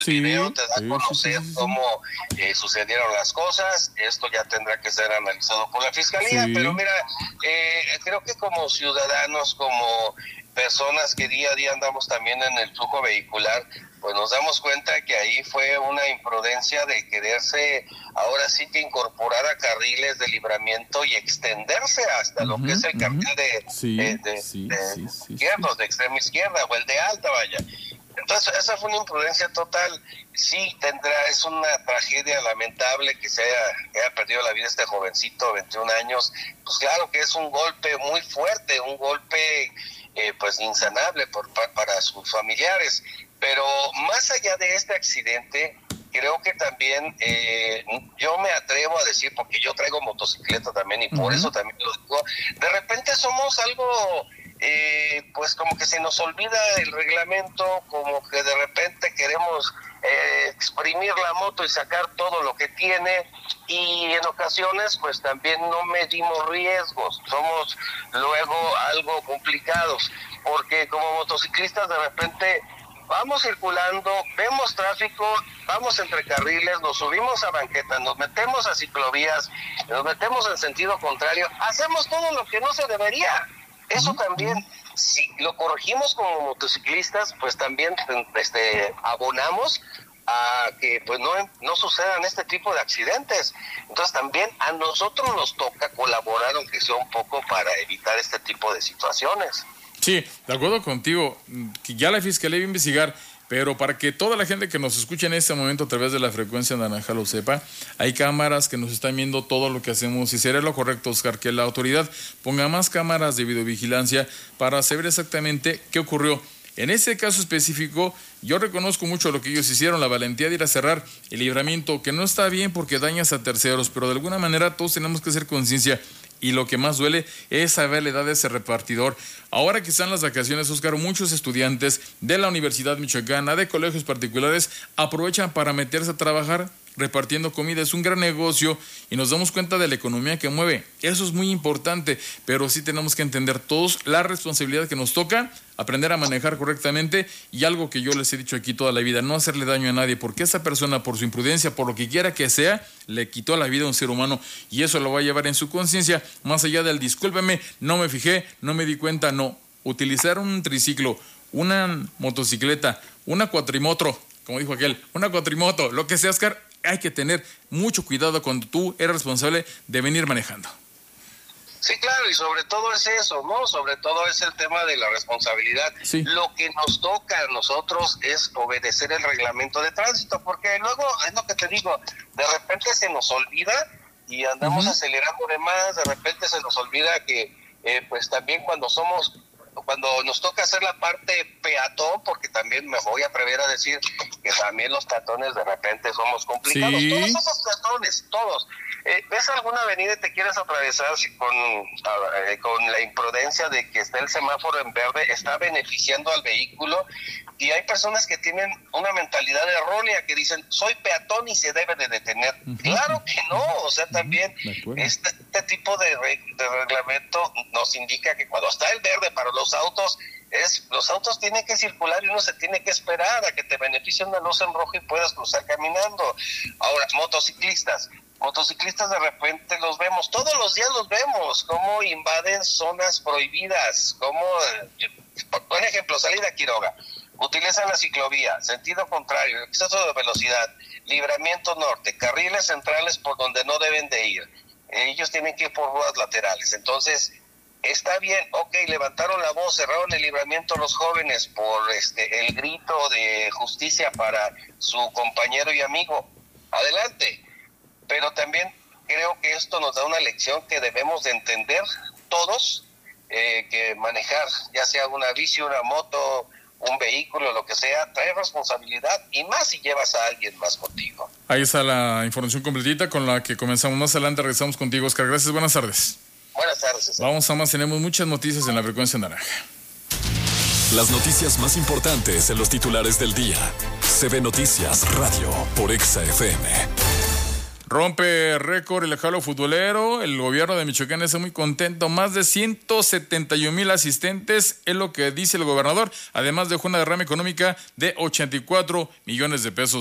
Sí, video te da a conocer cómo sucedieron las cosas. Esto ya tendrá que ser analizado por la Fiscalía, pero mira, creo que como ciudadanos, como personas que día a día andamos también en el flujo vehicular, pues nos damos cuenta que ahí fue una imprudencia de quererse ahora sí que incorporar a carriles de libramiento y extenderse hasta lo que es el carril de izquierdos, de extrema izquierda o el de alta, vaya. Entonces esa fue una imprudencia total. Sí, es una tragedia lamentable que se haya perdido la vida este jovencito de 21 años. Pues claro que es un golpe muy fuerte, un golpe pues insanable para sus familiares. Pero más allá de este accidente, creo que también yo me atrevo a decir, porque yo traigo motocicleta también y por eso también lo digo, de repente somos algo, pues como que se nos olvida el reglamento, como que de repente queremos exprimir la moto y sacar todo lo que tiene, y en ocasiones pues también no medimos riesgos, somos luego algo complicados, porque como motociclistas de repente vamos circulando, vemos tráfico, vamos entre carriles, nos subimos a banquetas, nos metemos a ciclovías, nos metemos en sentido contrario, hacemos todo lo que no se debería. Eso también, si lo corregimos como motociclistas, pues también abonamos a que pues no sucedan este tipo de accidentes. Entonces también a nosotros nos toca colaborar, aunque sea un poco, para evitar este tipo de situaciones. Sí, de acuerdo contigo, que ya la Fiscalía va a investigar, pero para que toda la gente que nos escucha en este momento a través de la frecuencia naranja lo sepa, hay cámaras que nos están viendo todo lo que hacemos, y sería lo correcto, Oscar, que la autoridad ponga más cámaras de videovigilancia para saber exactamente qué ocurrió. En este caso específico, yo reconozco mucho lo que ellos hicieron, la valentía de ir a cerrar el libramiento, que no está bien porque dañas a terceros, pero de alguna manera todos tenemos que hacer conciencia. Y lo que más duele es saber la edad de ese repartidor. Ahora que están las vacaciones, Óscar, muchos estudiantes de la Universidad Michoacana, de colegios particulares, aprovechan para meterse a trabajar repartiendo comida. Es un gran negocio y nos damos cuenta de la economía que mueve. Eso es muy importante, pero sí tenemos que entender todos la responsabilidad que nos toca, aprender a manejar correctamente, y algo que yo les he dicho aquí toda la vida, no hacerle daño a nadie, porque esa persona, por su imprudencia, por lo que quiera que sea, le quitó la vida a un ser humano, y eso lo va a llevar en su conciencia, más allá del discúlpeme, no me fijé, no me di cuenta. No, utilizar un triciclo, una motocicleta, una cuatrimoto, como dijo aquel, una cuatrimoto, lo que sea, Oscar, hay que tener mucho cuidado cuando tú eres responsable de venir manejando. Sí, claro, y sobre todo es eso, ¿no? Sobre todo es el tema de la responsabilidad. Sí. Lo que nos toca a nosotros es obedecer el reglamento de tránsito, porque luego, es lo que te digo, de repente se nos olvida y andamos acelerando de más, de repente se nos olvida que pues también cuando nos toca hacer la parte peatón, porque también me voy a atrever a decir que también los peatones de repente somos complicados. Sí. Todos esos peatones, todos. ¿Ves alguna avenida y te quieres atravesar con la imprudencia de que está el semáforo en verde, está beneficiando al vehículo? Y hay personas que tienen una mentalidad errónea, que dicen, soy peatón y se debe de detener. Claro que no, o sea, también este tipo de reglamento nos indica que cuando está el verde para los autos, los autos tienen que circular y uno se tiene que esperar a que te beneficie una luz en rojo y puedas cruzar caminando. Ahora, motociclistas de repente los vemos, todos los días los vemos, cómo invaden zonas prohibidas, como, por ejemplo, salida a Quiroga, utilizan la ciclovía, sentido contrario, exceso de velocidad, libramiento norte, carriles centrales por donde no deben de ir, ellos tienen que ir por rutas laterales. Entonces, está bien, ok, levantaron la voz, cerraron el libramiento los jóvenes por el grito de justicia para su compañero y amigo, adelante. Pero también creo que esto nos da una lección que debemos de entender todos, que manejar, ya sea una bici, una moto, un vehículo, lo que sea, trae responsabilidad, y más si llevas a alguien más contigo. Ahí está la información completita con la que comenzamos. Más adelante regresamos contigo, Oscar. Gracias, buenas tardes. Buenas tardes, César. Vamos a más, tenemos muchas noticias en la frecuencia naranja. Las noticias más importantes en los titulares del día. CB Noticias Radio por Exa FM. Rompe récord el jalo futbolero. El gobierno de Michoacán está muy contento. Más de 171,000 asistentes es lo que dice el gobernador. Además dejó una derrama económica de 84 millones de pesos.